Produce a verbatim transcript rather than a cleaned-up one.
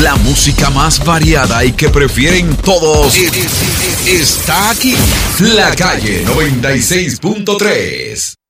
La música más variada y que prefieren todos está aquí. La Calle noventa y seis punto tres.